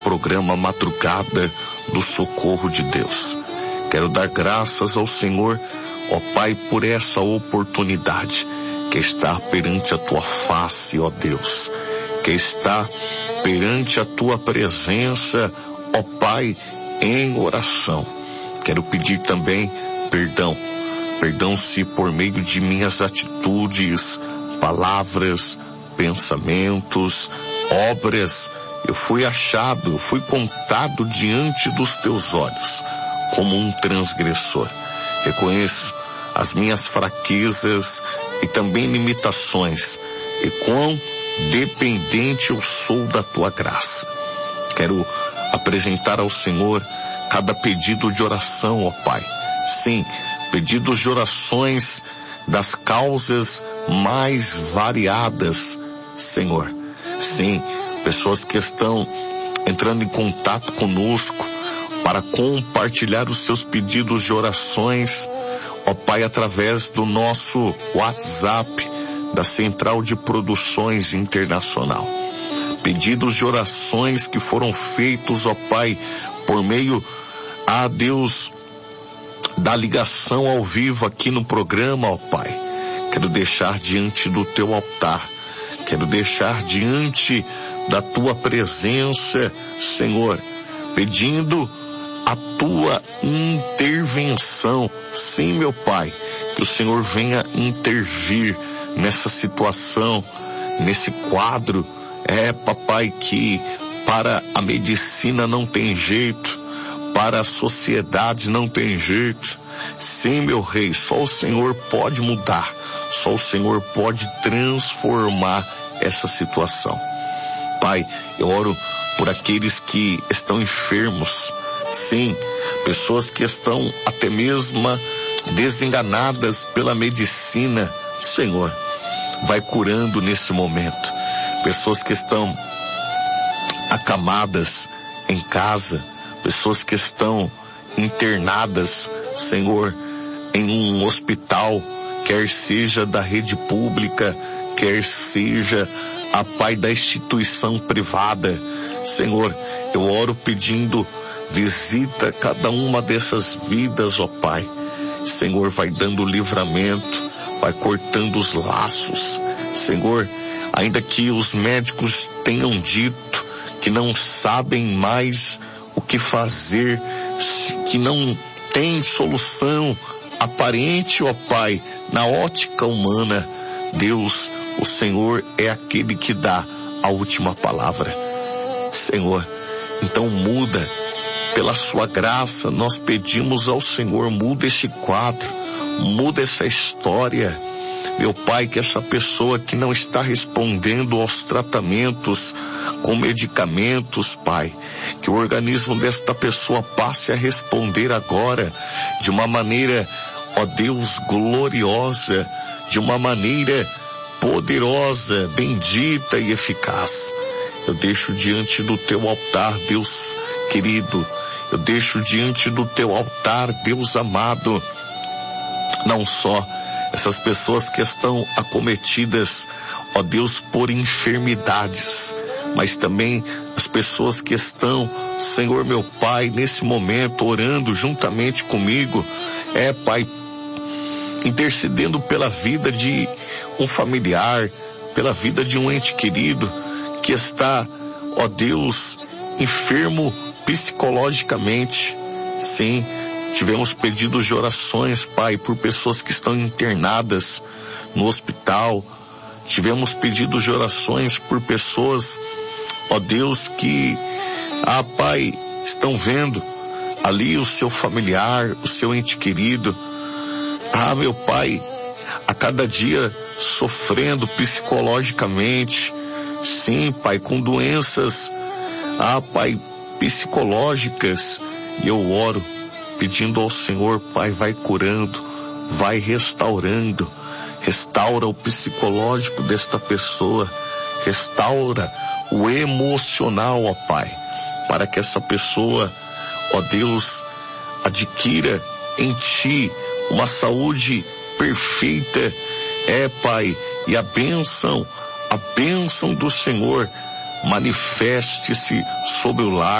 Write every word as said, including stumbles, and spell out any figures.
Programa Madrugada do Socorro de Deus. Quero dar graças ao Senhor, ó Pai, por essa oportunidade que está perante a tua face, ó Deus, que está perante a tua presença, ó Pai, em oração. Quero pedir também perdão, perdão se por meio de minhas atitudes, palavras, pensamentos, obras, eu fui achado, fui contado diante dos teus olhos como um transgressor. Reconheço as minhas fraquezas e também limitações, e quão dependente eu sou da tua graça. Quero apresentar ao Senhor cada pedido de oração, ó Pai. Sim, pedidos de orações das causas mais variadas, Senhor. Sim, pessoas que estão entrando em contato conosco para compartilhar os seus pedidos de orações, ó Pai, através do nosso WhatsApp da Central de Produções Internacional. Pedidos de orações que foram feitos, ó Pai, por meio, a Deus, da ligação ao vivo aqui no programa, ó Pai. Quero deixar diante do teu altar, quero deixar diante da tua presença, Senhor, pedindo a tua intervenção. Sim, meu Pai, que o Senhor venha intervir nessa situação, nesse quadro. É, papai, que para a medicina não tem jeito, para a sociedade não tem jeito. Sim, meu Rei, só o Senhor pode mudar, só o Senhor pode transformar essa situação. Pai, eu oro por aqueles que estão enfermos, sim, pessoas que estão até mesmo desenganadas pela medicina. Senhor, vai curando nesse momento. Pessoas que estão acamadas em casa, pessoas que estão internadas, Senhor, em um hospital, quer seja da rede pública, quer seja a Pai da instituição privada. Senhor, eu oro pedindo, visita cada uma dessas vidas, ó Pai. Senhor, vai dando livramento, vai cortando os laços. Senhor, ainda que os médicos tenham dito que não sabem mais o que fazer, que não tem solução aparente, ó Pai, na ótica humana, Deus, o Senhor é aquele que dá a última palavra. Senhor, então muda, pela sua graça, nós pedimos ao Senhor, muda esse quadro, muda essa história. Meu Pai, que essa pessoa que não está respondendo aos tratamentos com medicamentos, Pai, que o organismo desta pessoa passe a responder agora de uma maneira, ó Deus, gloriosa, de uma maneira poderosa, bendita e eficaz. Eu deixo diante do teu altar, Deus querido, eu deixo diante do teu altar, Deus amado, não só essas pessoas que estão acometidas, ó Deus, por enfermidades, mas também as pessoas que estão, Senhor meu Pai, nesse momento orando juntamente comigo, é Pai, intercedendo pela vida de um familiar, pela vida de um ente querido que está, ó Deus, enfermo psicologicamente. Sim, tivemos pedidos de orações, Pai, por pessoas que estão internadas no hospital. Tivemos pedidos de orações por pessoas, ó Deus, que, ah Pai, estão vendo ali o seu familiar, o seu ente querido, ah meu Pai, a cada dia sofrendo psicologicamente. Sim, Pai, com doenças, ah Pai, psicológicas. E eu oro pedindo ao Senhor, Pai, vai curando, vai restaurando, restaura o psicológico desta pessoa, restaura o emocional, ó Pai, para que essa pessoa, ó Deus, adquira em Ti uma saúde perfeita, é Pai, e a bênção, a bênção do Senhor manifeste-se sobre o lar